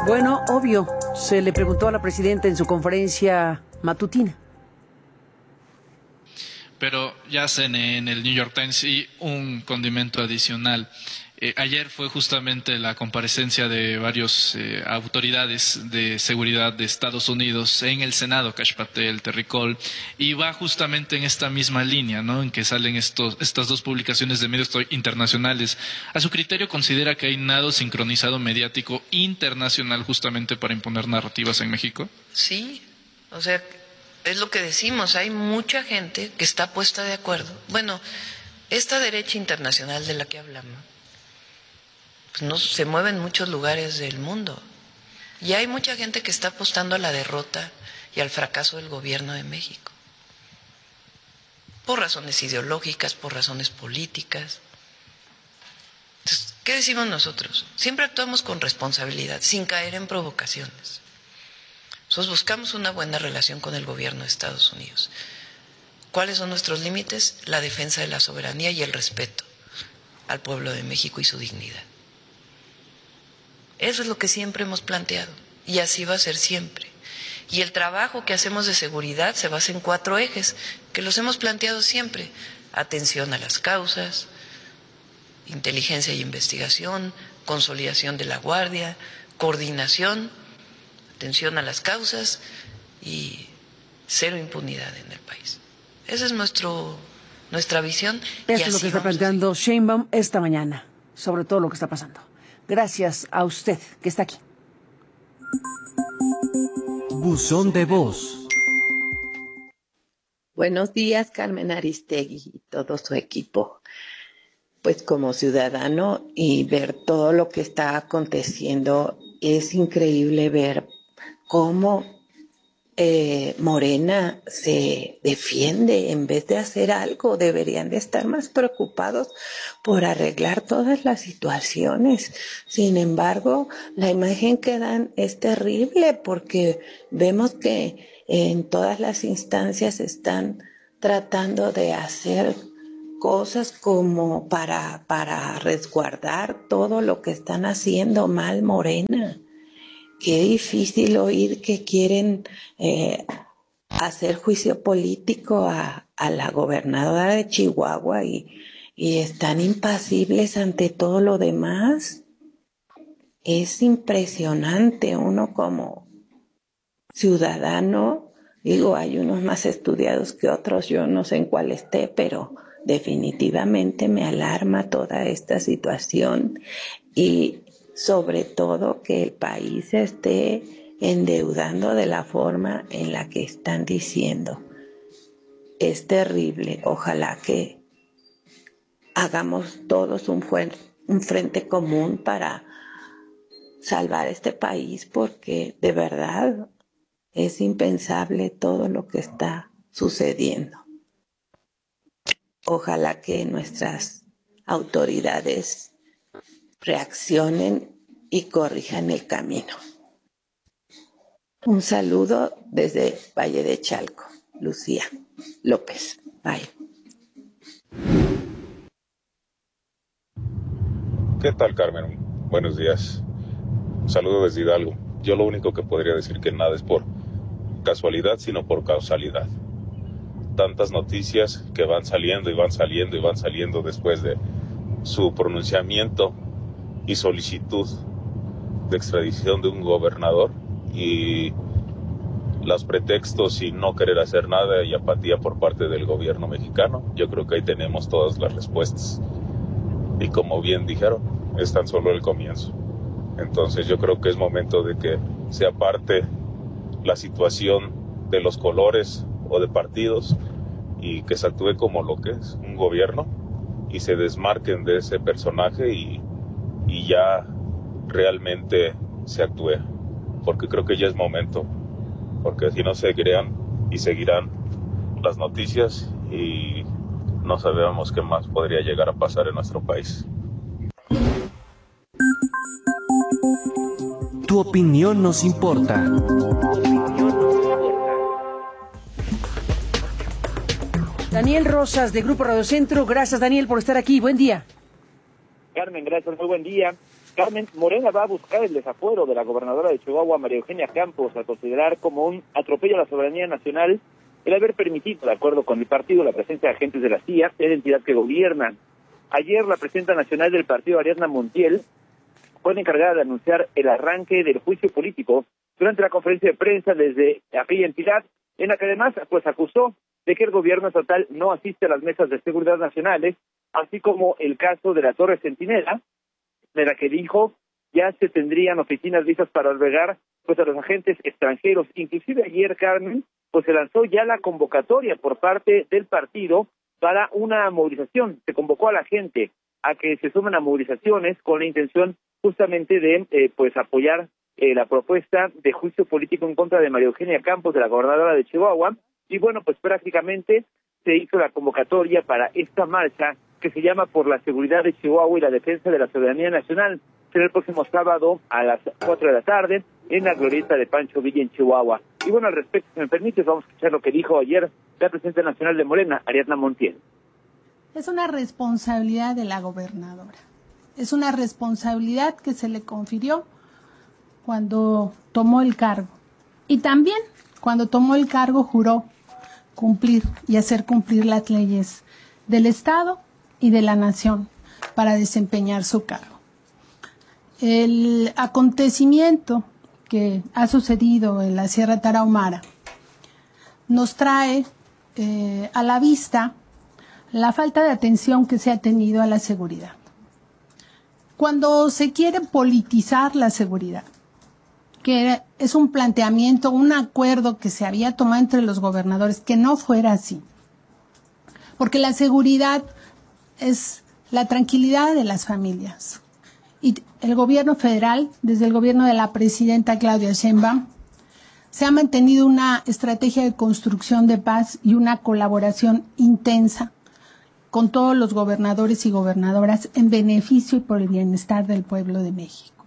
Bueno, obvio, se le preguntó a la presidenta en su conferencia matutina. Pero ya CNN, en el New York Times, y un condimento adicional. Ayer fue justamente la comparecencia de varias autoridades de seguridad de Estados Unidos en el Senado, Kash Patel, Terry Cole, y va justamente en esta misma línea, ¿no?, en que salen estas dos publicaciones de medios internacionales. A su criterio, ¿considera que hay nado sincronizado mediático internacional justamente para imponer narrativas en México? Sí, o sea, es lo que decimos, hay mucha gente que está puesta de acuerdo. Bueno, esta derecha internacional de la que hablamos, pues no se mueve en muchos lugares del mundo. Y hay mucha gente que está apostando a la derrota y al fracaso del gobierno de México. Por razones ideológicas, por razones políticas. Entonces, ¿qué decimos nosotros? Siempre actuamos con responsabilidad, sin caer en provocaciones. Nosotros buscamos una buena relación con el gobierno de Estados Unidos. ¿Cuáles son nuestros límites? La defensa de la soberanía y el respeto al pueblo de México y su dignidad. Eso es lo que siempre hemos planteado y así va a ser siempre. Y el trabajo que hacemos de seguridad se basa en 4 ejes que los hemos planteado siempre: atención a las causas, inteligencia y investigación, consolidación de la guardia, coordinación, atención a las causas y cero impunidad en el país. Esa es nuestra visión. Eso es lo que está planteando Sheinbaum esta mañana sobre todo lo que está pasando. Gracias a usted que está aquí. Buzón de voz. Buenos días, Carmen Aristegui y todo su equipo. Pues como ciudadano y ver todo lo que está aconteciendo, es increíble ver cómo Morena se defiende en vez de hacer algo. Deberían de estar más preocupados por arreglar todas las situaciones. Sin embargo, la imagen que dan es terrible porque vemos que en todas las instancias están tratando de hacer cosas como para resguardar todo lo que están haciendo mal Morena. Qué difícil oír que quieren hacer juicio político a la gobernadora de Chihuahua y están impasibles ante todo lo demás. Es impresionante. Uno como ciudadano, digo, hay unos más estudiados que otros, yo no sé en cuál esté, pero definitivamente me alarma toda esta situación y sobre todo que el país se esté endeudando de la forma en la que están diciendo. Es terrible. Ojalá que hagamos todos un frente común para salvar este país, porque de verdad es impensable todo lo que está sucediendo. Ojalá que nuestras autoridades reaccionen y corrijan el camino. Un saludo desde Valle de Chalco, Lucía López. Bye. ¿Qué tal, Carmen? Buenos días. Un saludo desde Hidalgo. Yo lo único que podría decir que nada es por casualidad, sino por causalidad. Tantas noticias que van saliendo y van saliendo y van saliendo después de su pronunciamiento y solicitud de extradición de un gobernador, y los pretextos y no querer hacer nada y apatía por parte del gobierno mexicano. Yo creo que ahí tenemos todas las respuestas. Y como bien dijeron, es tan solo el comienzo. Entonces yo creo que es momento de que se aparte la situación de los colores o de partidos y que se actúe como lo que es un gobierno y se desmarquen de ese personaje y ya realmente se actúe, porque creo que ya es momento, porque si no seguirán y seguirán las noticias y no sabemos qué más podría llegar a pasar en nuestro país. Tu opinión nos importa. Daniel Rosas, de Grupo Radio Centro. Gracias, Daniel, por estar aquí. Buen día. Carmen, gracias. Muy buen día. Carmen, Morena va a buscar el desafuero de la gobernadora de Chihuahua, María Eugenia Campos, al considerar como un atropello a la soberanía nacional el haber permitido, de acuerdo con el partido, la presencia de agentes de la CIA, de la entidad que gobierna. Ayer, la presidenta nacional del partido, Ariadna Montiel, fue la encargada de anunciar el arranque del juicio político durante la conferencia de prensa desde aquella entidad, en la que además pues acusó de que el gobierno estatal no asiste a las mesas de seguridad nacionales, así como el caso de la Torre Centinela, de la que dijo ya se tendrían oficinas listas para albergar pues a los agentes extranjeros. Inclusive ayer, Carmen, pues se lanzó ya la convocatoria por parte del partido para una movilización. Se convocó a la gente a que se sumen a movilizaciones con la intención justamente de pues apoyar la propuesta de juicio político en contra de María Eugenia Campos, de la gobernadora de Chihuahua. Y bueno, pues prácticamente se hizo la convocatoria para esta marcha que se llama Por la Seguridad de Chihuahua y la Defensa de la Soberanía Nacional. Será el próximo sábado a las 4 de la tarde en la glorieta de Pancho Villa en Chihuahua. Y bueno, al respecto, si me permites, vamos a escuchar lo que dijo ayer la presidenta nacional de Morena, Ariadna Montiel. Es una responsabilidad de la gobernadora. Es una responsabilidad que se le confirió cuando tomó el cargo. Y también cuando tomó el cargo juró cumplir y hacer cumplir las leyes del Estado y de la nación para desempeñar su cargo. El acontecimiento que ha sucedido en la Sierra Tarahumara nos trae a la vista la falta de atención que se ha tenido a la seguridad. Cuando se quiere politizar la seguridad, que es un planteamiento, un acuerdo que se había tomado entre los gobernadores, que no fuera así. Porque la seguridad es la tranquilidad de las familias. Y el gobierno federal, desde el gobierno de la presidenta Claudia Sheinbaum, se ha mantenido una estrategia de construcción de paz y una colaboración intensa con todos los gobernadores y gobernadoras en beneficio y por el bienestar del pueblo de México.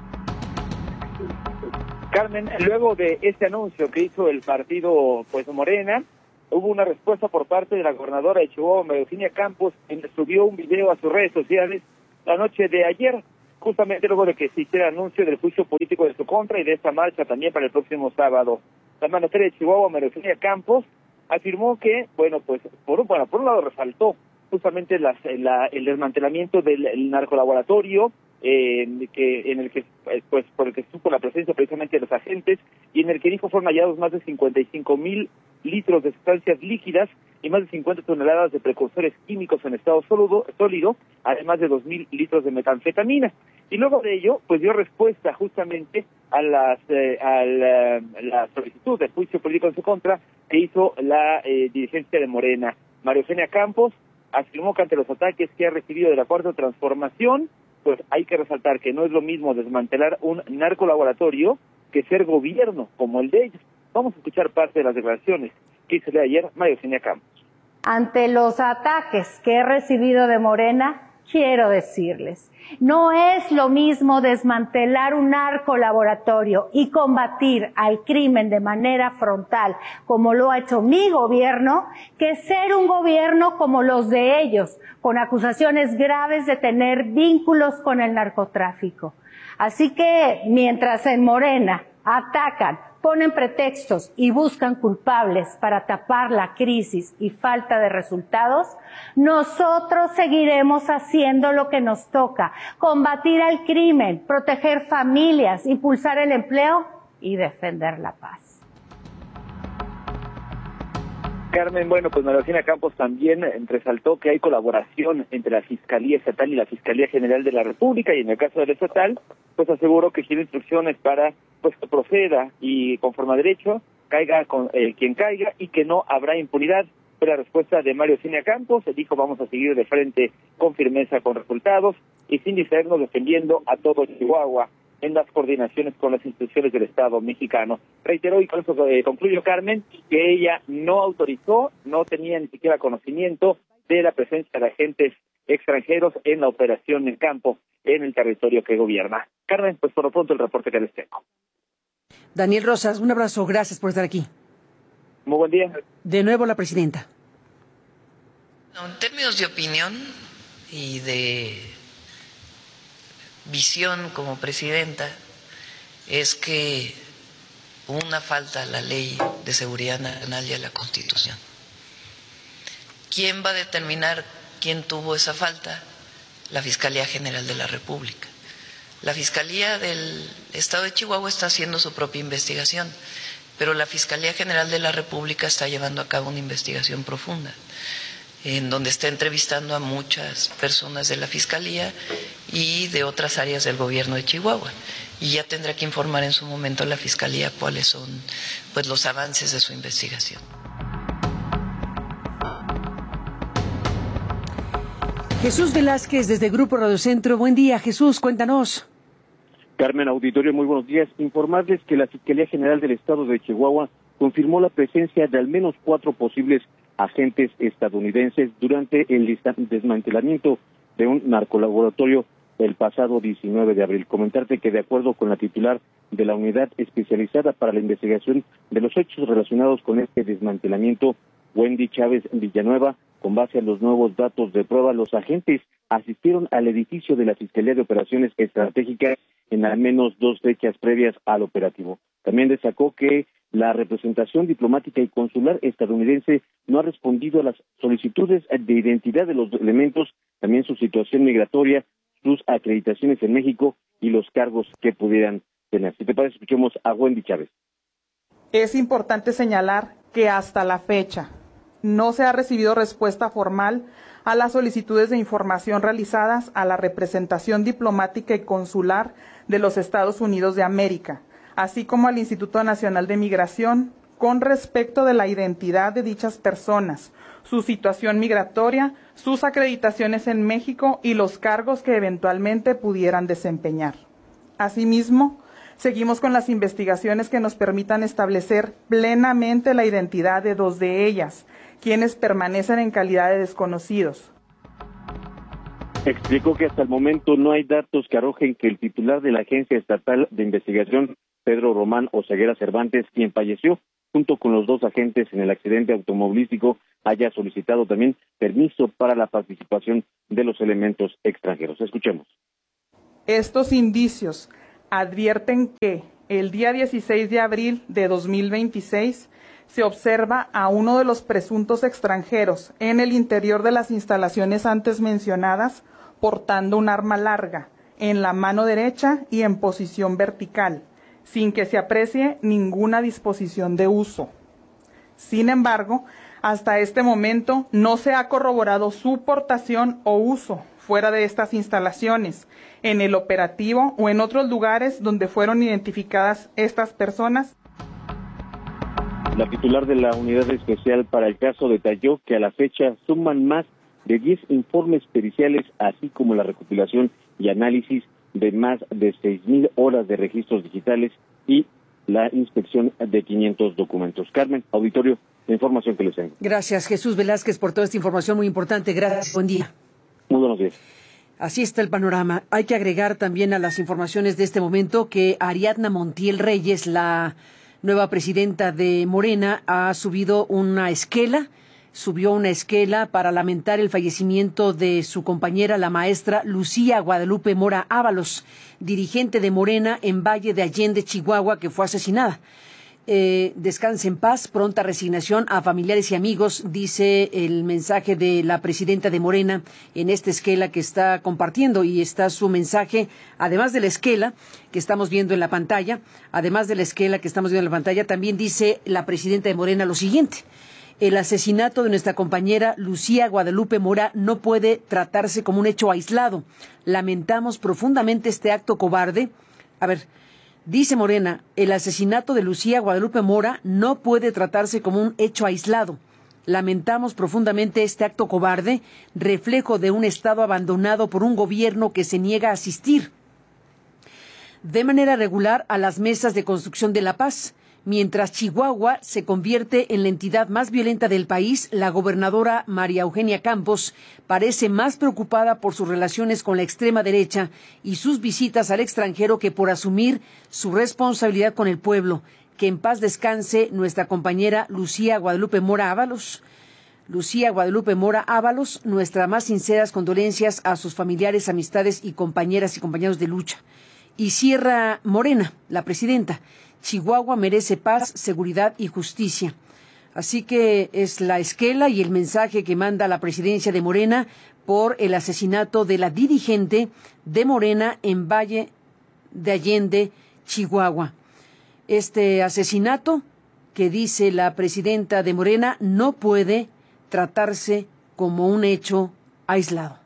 Carmen, luego de este anuncio que hizo el partido pues Morena, hubo una respuesta por parte de la gobernadora de Chihuahua, María Eugenia Campos, quien subió un video a sus redes sociales la noche de ayer, justamente luego de que se hiciera anuncio del juicio político de su contra y de esta marcha también para el próximo sábado. La mandataria de Chihuahua, María Eugenia Campos, afirmó que, bueno, pues por un lado resaltó justamente el desmantelamiento del narcolaboratorio, en el que pues por el que supo la presencia precisamente de los agentes, y en el que dijo fueron hallados más de 55,000 litros de sustancias líquidas y más de 50 toneladas de precursores químicos en estado sólido, además de 2,000 litros de metanfetamina. Y luego de ello, pues dio respuesta justamente a la solicitud de juicio político en su contra que hizo la dirigencia de Morena. María Eugenia Campos afirmó que ante los ataques que ha recibido de la Cuarta Transformación, pues hay que resaltar que no es lo mismo desmantelar un narcolaboratorio que ser gobierno como el de ellos. Vamos a escuchar parte de las declaraciones que hizo de ayer María Eugenia Campos. Ante los ataques que he recibido de Morena, quiero decirles, no es lo mismo desmantelar un narcolaboratorio y combatir al crimen de manera frontal, como lo ha hecho mi gobierno, que ser un gobierno como los de ellos, con acusaciones graves de tener vínculos con el narcotráfico. Así que, mientras en Morena atacan, ponen pretextos y buscan culpables para tapar la crisis y falta de resultados, nosotros seguiremos haciendo lo que nos toca: combatir al crimen, proteger familias, impulsar el empleo y defender la paz. Carmen, bueno, pues María Eugenia Campos también resaltó que hay colaboración entre la Fiscalía Estatal y la Fiscalía General de la República, y en el caso del estatal, pues aseguró que tiene instrucciones para pues que proceda y conforme a derecho, caiga con quien caiga y que no habrá impunidad. Fue la respuesta de María Eugenia Campos. Dijo: vamos a seguir de frente con firmeza, con resultados y sin distraernos, defendiendo a todo Chihuahua en las coordinaciones con las instituciones del Estado mexicano. Reiteró, y con eso concluyo, Carmen, que ella no autorizó, no tenía ni siquiera conocimiento de la presencia de agentes extranjeros en la operación en campo en el territorio que gobierna. Carmen, pues por lo pronto el reporte que les tengo. Daniel Rosas, un abrazo, gracias por estar aquí. Muy buen día. De nuevo la presidenta. En términos de opinión y de visión como presidenta es que hubo una falta a la Ley de Seguridad Nacional y a la Constitución. ¿Quién va a determinar quién tuvo esa falta? La Fiscalía General de la República. La Fiscalía del Estado de Chihuahua está haciendo su propia investigación, pero la Fiscalía General de la República está llevando a cabo una investigación profunda, en donde está entrevistando a muchas personas de la Fiscalía y de otras áreas del gobierno de Chihuahua. Y ya tendrá que informar en su momento a la Fiscalía cuáles son, pues, los avances de su investigación. Jesús Velázquez, desde Grupo Radio Centro. Buen día, Jesús, cuéntanos. Carmen, auditorio, muy buenos días. Informarles que la Fiscalía General del Estado de Chihuahua confirmó la presencia de al menos 4 posibles agentes estadounidenses durante el desmantelamiento de un narcolaboratorio el pasado 19 de abril. Comentarte que de acuerdo con la titular de la Unidad Especializada para la Investigación de los Hechos relacionados con este desmantelamiento, Wendy Chávez Villanueva, con base a los nuevos datos de prueba, los agentes asistieron al edificio de la Fiscalía de Operaciones Estratégicas en al menos 2 fechas previas al operativo. También destacó que la representación diplomática y consular estadounidense no ha respondido a las solicitudes de identidad de los elementos, también su situación migratoria, sus acreditaciones en México y los cargos que pudieran tener. Si te parece, escuchemos a Wendy Chávez. Es importante señalar que hasta la fecha no se ha recibido respuesta formal a las solicitudes de información realizadas a la representación diplomática y consular de los Estados Unidos de América, así como al Instituto Nacional de Migración, con respecto de la identidad de dichas personas, su situación migratoria, sus acreditaciones en México y los cargos que eventualmente pudieran desempeñar. Asimismo, seguimos con las investigaciones que nos permitan establecer plenamente la identidad de 2 de ellas, quienes permanecen en calidad de desconocidos. Explicó que hasta el momento no hay datos que arrojen que el titular de la Agencia Estatal de Investigación, Pedro Román Oseguera Cervantes, quien falleció junto con los 2 agentes en el accidente automovilístico, haya solicitado también permiso para la participación de los elementos extranjeros. Escuchemos. Estos indicios advierten que el día 16 de abril de 2026 se observa a uno de los presuntos extranjeros en el interior de las instalaciones antes mencionadas portando un arma larga en la mano derecha y en posición vertical, sin que se aprecie ninguna disposición de uso. Sin embargo, hasta este momento no se ha corroborado su portación o uso fuera de estas instalaciones, en el operativo o en otros lugares donde fueron identificadas estas personas. La titular de la Unidad Especial para el caso detalló que a la fecha suman más de 10 informes periciales, así como la recopilación y análisis de más de 6,000 horas de registros digitales y la inspección de 500 documentos. Carmen, auditorio, la información que les tengo. Gracias, Jesús Velázquez, por toda esta información muy importante. Gracias, buen día. Muy buenos días. Así está el panorama. Hay que agregar también a las informaciones de este momento que Ariadna Montiel Reyes, la nueva presidenta de Morena, subió una esquela para lamentar el fallecimiento de su compañera, la maestra Lucía Guadalupe Mora Ábalos, dirigente de Morena en Valle de Allende, Chihuahua, que fue asesinada. Descanse en paz, pronta resignación a familiares y amigos, dice el mensaje de la presidenta de Morena en esta esquela que está compartiendo, y está su mensaje, además de la esquela que estamos viendo en la pantalla, también dice la presidenta de Morena lo siguiente: el asesinato de nuestra compañera Lucía Guadalupe Mora no puede tratarse como un hecho aislado. Lamentamos profundamente este acto cobarde. Dice Morena, el asesinato de Lucía Guadalupe Mora no puede tratarse como un hecho aislado. Lamentamos profundamente este acto cobarde, reflejo de un Estado abandonado por un gobierno que se niega a asistir de manera regular a las mesas de construcción de la paz. Mientras Chihuahua se convierte en la entidad más violenta del país, la gobernadora María Eugenia Campos parece más preocupada por sus relaciones con la extrema derecha y sus visitas al extranjero que por asumir su responsabilidad con el pueblo. Que en paz descanse nuestra compañera Lucía Guadalupe Mora Ábalos. Lucía Guadalupe Mora Ábalos, nuestras más sinceras condolencias a sus familiares, amistades y compañeras y compañeros de lucha. Y cierra Morena, la presidenta. Chihuahua merece paz, seguridad y justicia. Así que es la esquela y el mensaje que manda la presidencia de Morena por el asesinato de la dirigente de Morena en Valle de Allende, Chihuahua. Este asesinato, que dice la presidenta de Morena, no puede tratarse como un hecho aislado.